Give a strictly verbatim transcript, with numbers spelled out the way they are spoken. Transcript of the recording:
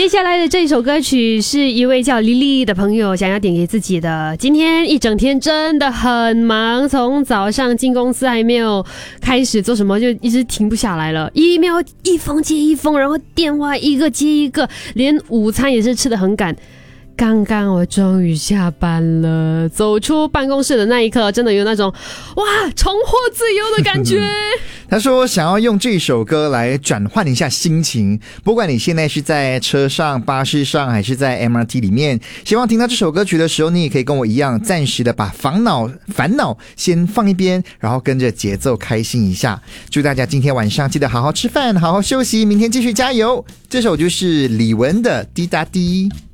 接下来的这首歌曲是一位叫莉莉的朋友想要点给自己的。今天一整天真的很忙，从早上进公司还没有开始做什么，就一直停不下来了。email 一封接一封，然后电话一个接一个，连午餐也是吃得很赶。刚刚我终于下班了，走出办公室的那一刻，真的有那种哇重获自由的感觉。 他说想要用这首歌来转换一下心情，不管你现在是在车上、巴士上还是在 M R T 里面，希望听到这首歌曲的时候，你也可以跟我一样，暂时的把烦恼烦恼先放一边，然后跟着节奏开心一下。祝大家今天晚上记得好好吃饭，好好休息，明天继续加油。这首就是李玟的滴答滴。